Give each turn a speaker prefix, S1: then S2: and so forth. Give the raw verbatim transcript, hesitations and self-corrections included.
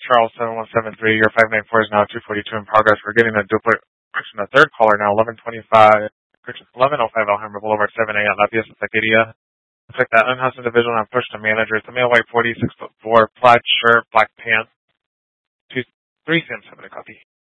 S1: Charles seven one seven three. Your five nine four is now two forty-two in progress. We're getting a duplicate. Correction, the third caller now, eleven twenty-five. Correction, eleven oh five Alhambra Boulevard, seven A at La Piazza Taqueria. Looks like that unhoused individual now pushed to manager. It's a male, white, forty, six foot four, plaid shirt, black pants. Two, three Sims having a copy.